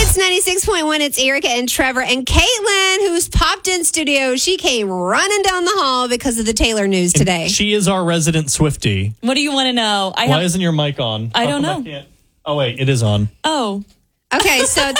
It's 96.1. It's Erica and Trevor and Caitlin, who's popped in studio. She came running down the hall because of the Taylor news today. She is our resident Swiftie. What do you want to know? Why isn't your mic on? I don't know. Oh, wait, it is on. Oh. Okay, so